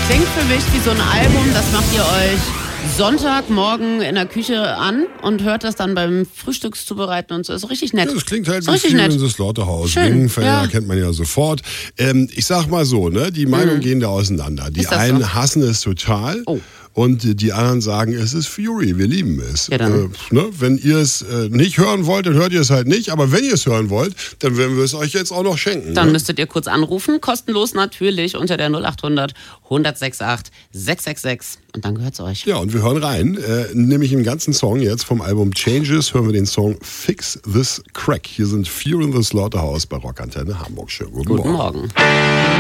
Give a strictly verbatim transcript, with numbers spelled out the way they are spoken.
Klingt für mich wie so ein Album, das macht ihr euch Sonntagmorgen in der Küche an und hört das dann beim Frühstückszubereiten und so. Ist richtig nett. Ja, das klingt halt ist wie Fear in the Slaughterhouse. Ringfelder ja. kennt man ja sofort. Ähm, ich sag mal so, ne, die Meinungen mhm. gehen da auseinander. Die einen so? hassen es total. Oh. Und die anderen sagen, es ist Fury, wir lieben es. Ja, dann. Äh, ne? Wenn ihr es äh, nicht hören wollt, dann hört ihr es halt nicht. Aber wenn ihr es hören wollt, dann werden wir es euch jetzt auch noch schenken. Dann ne? müsstet ihr kurz anrufen, kostenlos natürlich, unter der null acht hundert, hundertsechsundachtzig, sechshundertsechsundsechzig. Und dann gehört es euch. Ja, und wir hören rein, äh, nämlich im ganzen Song jetzt vom Album Changes, hören wir den Song Fix This Crack. Hier sind Fear in the Slaughterhouse bei Rockantenne Hamburg. Schönen guten, Guten Morgen. Morgen.